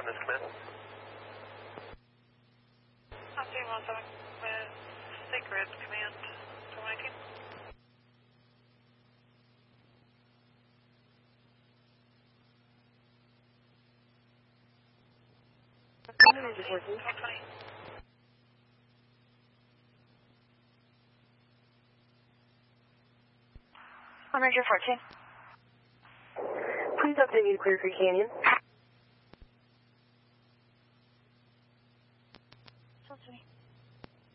this command? I'm doing 17 with Sacred Command 219. I'm Ranger 14. Please update me to Clear Creek Canyon.